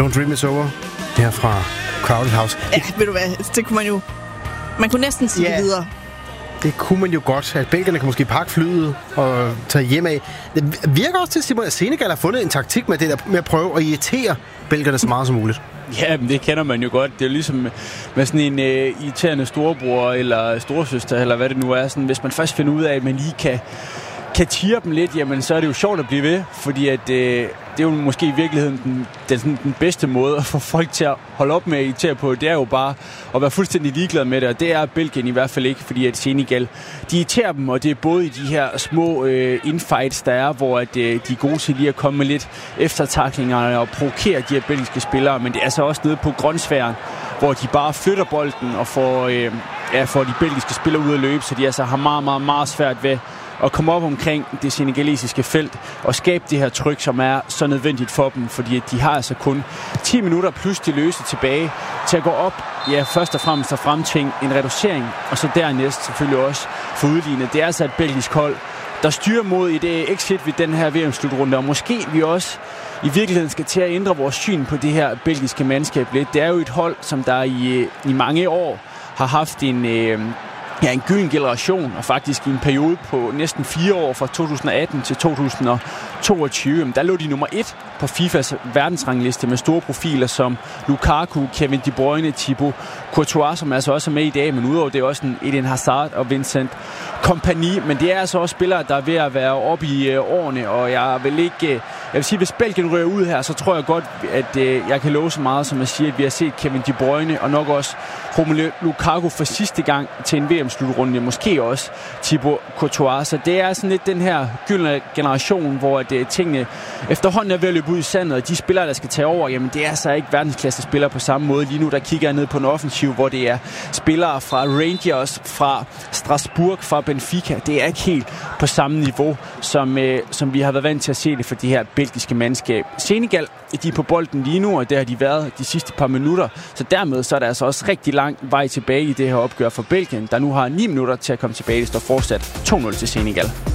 Don't Dream It's Over her fra Crowded House. Ja, ved du hvad, det kunne man jo... Man kunne næsten sige det videre. Det kunne man jo godt, at belgierne kan måske pakke flyet og tage hjem af. Det virker også til, Simon, at Senegal har fundet en taktik med det der, med at prøve at irritere belgierne så meget som muligt. Ja, men det kender man jo godt. Det er jo ligesom med sådan en irriterende storebror eller storesøster, eller hvad det nu er. Sådan, hvis man først finder ud af, at man lige kan tire dem lidt, jamen så er det jo sjovt at blive ved, fordi at, det er jo måske i virkeligheden den bedste måde at få folk til at holde op med at irritere på. Det er jo bare at være fuldstændig ligeglad med det, og det er Belgien i hvert fald ikke, fordi at Senegal, de irriterer dem, og det er både i de her små infights, der er, hvor at, de er gode til lige at komme med lidt eftertaklinger og provokere de her belgiske spillere, men det er så også nede på grønsfæren, hvor de bare flytter bolden og får de belgiske spillere ud at løbe, så de altså har meget, meget, meget svært ved at komme op omkring det senegalesiske felt og skabe det her tryk, som er så nødvendigt for dem, fordi de har altså kun 10 minutter plus de løse tilbage til at gå op, først og fremmest at fremtvinge en reducering, og så dernæst selvfølgelig også få udlignet. Det er altså et belgisk hold, der styrer mod et exit ved den her VM-slutrunde, og måske vi også i virkeligheden skal til at ændre vores syn på det her belgiske mandskab lidt. Det er jo et hold, som der i mange år har haft en gylden generation, og faktisk i en periode på næsten 4 år, fra 2018 til 2022. Der lå de nummer 1 på FIFAs verdensrangliste med store profiler som Lukaku, Kevin De Bruyne, Thibaut Courtois, som altså også er med i dag, men udover det er også Eden Hazard og Vincent Kompany. Men det er altså også spillere, der er ved at være oppe i årene, og jeg vil sige, hvis Belgien rører ud her, så tror jeg godt, at jeg kan love så meget, som at sige, at vi har set Kevin De Bruyne og nok også Romelu Lukaku for sidste gang til en VM-slutrunde, måske også Thibaut Courtois. Så det er sådan lidt den her gyldne generation, hvor tingene efterhånden er ved at løbe ud i sandet, og de spillere, der skal tage over, jamen det er så ikke verdensklasse spillere på samme måde. Lige nu, der kigger jeg ned på en offensiv, hvor det er spillere fra Rangers, fra Strasbourg, fra Benfica. Det er ikke helt på samme niveau, som vi har været vant til at se det for de her belgiske mandskab. Senegal, de er på bolden lige nu, og det har de været de sidste par minutter. Så dermed så er der altså også rigtig lang vej tilbage i det her opgør for Belgien, der nu har 9 minutter til at komme tilbage. Det står fortsat 2-0 til Senegal.